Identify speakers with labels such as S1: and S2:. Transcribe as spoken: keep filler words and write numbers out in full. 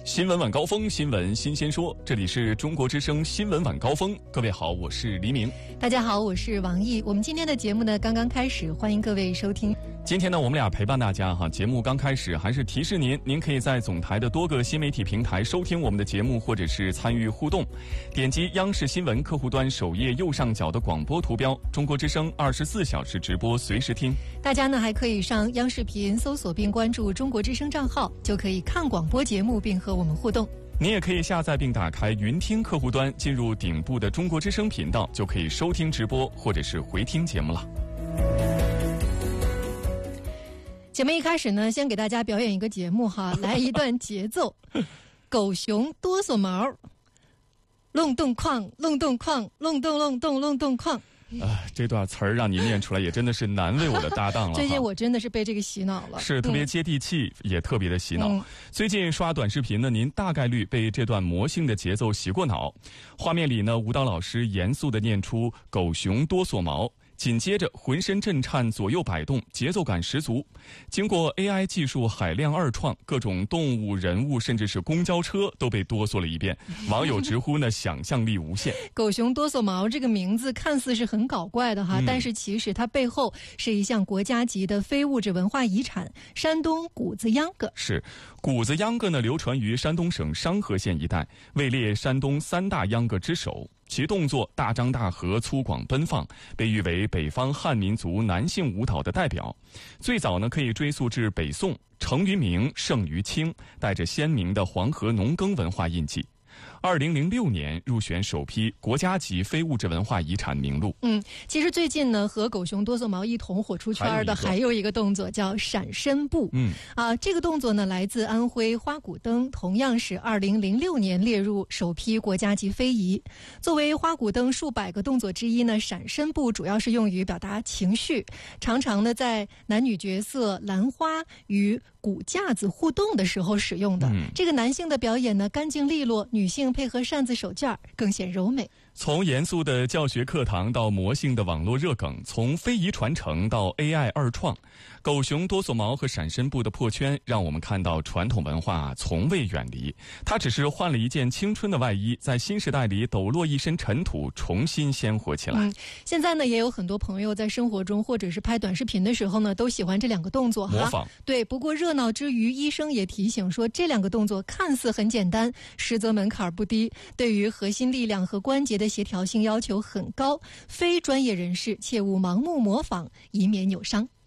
S1: 新闻晚高峰，新闻新鲜说，这里是中国之声新闻晚高峰。各位好，我是黎明。
S2: 大家好，我是王毅。我们今天的节目呢刚刚开始，欢迎各位收听。
S1: 今天呢，我们俩陪伴大家哈。节目刚开始，还是提示您，您可以在总台的多个新媒体平台收听我们的节目，或者是参与互动。点击央视新闻客户端首页右上角的广播图标，中国之声二十四小时直播，随时听。
S2: 大家呢还可以上央视频搜索并关注中国之声账号，就可以看广播节目并和我们互动。
S1: 您也可以下载并打开云听客户端，进入顶部的中国之声频道，就可以收听直播或者是回听节目了。
S2: 节目一开始呢，先给大家表演一个节目哈，来一段节奏。狗熊哆嗦毛，隆咚哐，隆咚哐，隆咚隆咚隆咚哐。
S1: 啊，这段词儿让你念出来，也真的是难为我的搭档了。
S2: 最近我真的是被这个洗脑了，
S1: 是特别接地气，嗯、也特别的洗脑。
S2: 嗯、
S1: 最近刷短视频呢，您大概率被这段魔性的节奏洗过脑。画面里呢，舞蹈老师严肃地念出“狗熊哆嗦毛”。紧接着，浑身震颤，左右摆动，节奏感十足。经过 A I 技术海量二创，各种动物、人物，甚至是公交车都被哆嗦了一遍。网友直呼呢，想象力无限。
S2: 狗熊哆嗦毛这个名字看似是很搞怪的哈，嗯、但是其实它背后是一项国家级的非物质文化遗产——山东谷子秧歌。
S1: 是，谷子秧歌呢，流传于山东省商河县一带，位列山东三大秧歌之首。其动作大张大合、粗犷奔放，被誉为北方汉民族男性舞蹈的代表。最早呢，可以追溯至北宋，成于明，盛于清，带着鲜明的黄河农耕文化印记。二零零六年入选首批国家级非物质文化遗产名录。
S2: 嗯，其实最近呢，和狗熊哆嗦毛一同火出圈的还有一个动作叫闪身步。
S1: 嗯，
S2: 啊，这个动作呢来自安徽花鼓灯，同样是二零零六年列入首批国家级非遗。作为花鼓灯数百个动作之一呢，闪身步主要是用于表达情绪，常常呢在男女角色兰花与鼓架子互动的时候使用的。嗯、这个男性的表演呢干净利落，女性配合扇子手绢更显柔美。
S1: 从严肃的教学课堂到魔性的网络热梗，从非遗传承到 A I 二创，狗熊哆嗦毛和闪身步的破圈，让我们看到传统文化从未远离，它只是换了一件青春的外衣，在新时代里抖落一身尘土，重新鲜活起来。
S2: 嗯，现在呢，也有很多朋友在生活中或者是拍短视频的时候呢，都喜欢这两个动作哈。
S1: 模仿。
S2: 对，不过热闹之余，医生也提醒说，这两个动作看似很简单，实则门槛不低，对于核心力量和关节的协调性要求很高，非专业人士切勿盲目模仿，以免扭伤。